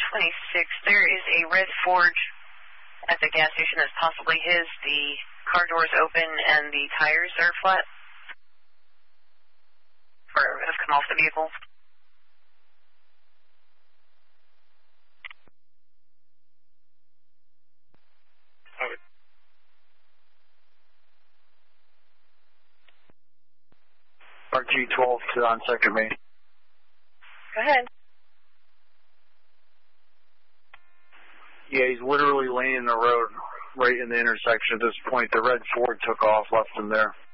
there is a red Ford at the gas station that's possibly his. The car door is open and the tires are flat. Or have come off the vehicle. RG-12 to on sector main. Go ahead. Yeah, he's literally laying in the road right in the intersection at this point. The red Ford took off, left him there.